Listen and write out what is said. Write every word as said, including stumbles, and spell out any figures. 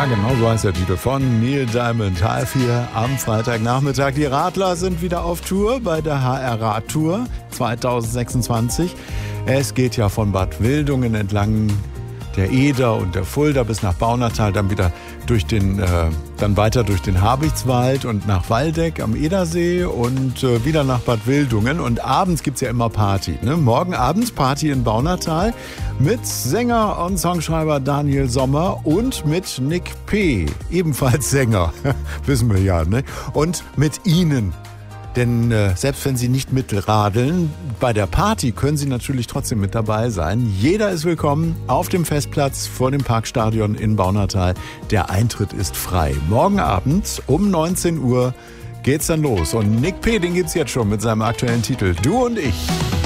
Ja, genau so heißt der Titel von Neil Diamond. H F vier am Freitagnachmittag. Die Radler sind wieder auf Tour bei der H R Radtour zwanzig sechsundzwanzig. Es geht ja von Bad Wildungen entlang der Eder und der Fulda bis nach Baunatal, dann wieder durch den, äh, dann weiter durch den Habichtswald und nach Waldeck am Edersee und äh, wieder nach Bad Wildungen. Und abends gibt's ja immer Party, ne? Morgen abends Party in Baunatal mit Sänger und Songschreiber Daniel Sommer und mit Nick P., ebenfalls Sänger, wissen wir ja, ne? Und mit Ihnen. Denn äh, selbst wenn Sie nicht mitradeln, bei der Party können Sie natürlich trotzdem mit dabei sein. Jeder ist willkommen auf dem Festplatz vor dem Parkstadion in Baunatal. Der Eintritt ist frei. Morgen Abend um neunzehn Uhr geht's dann los. Und Nick P., den gibt's jetzt schon mit seinem aktuellen Titel Du und ich.